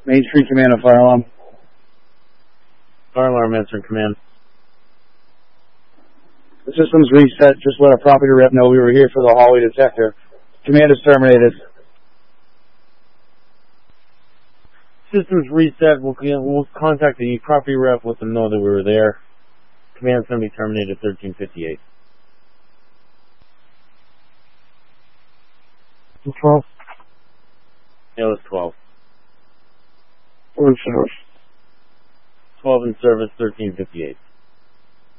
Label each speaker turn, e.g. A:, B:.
A: Main Street Command of Fire Alarm.
B: Fire alarm answering command.
A: The system's reset. Just let our property rep know we were here for the hallway detector. Command is terminated.
B: Systems reset. We'll contact the property rep, let them know that we were there. Command's going to be terminated 1358.
A: 12.
B: Yeah, it was 12.
A: Or in service.
B: 12 in service, 1358.